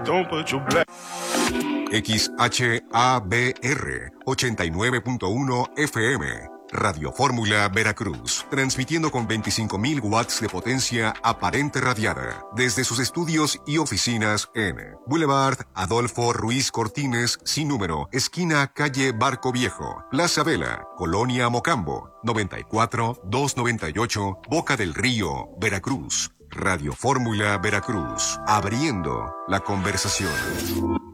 Don't put your black... XHABR 89.1 FM, Radio Fórmula Veracruz, transmitiendo con 25.000 watts de potencia aparente radiada, desde sus estudios y oficinas en Boulevard Adolfo Ruiz Cortines, sin número, esquina calle Barco Viejo, Plaza Vela, Colonia Mocambo, 94-298, Boca del Río, Veracruz. Radio Fórmula Veracruz, abriendo la conversación.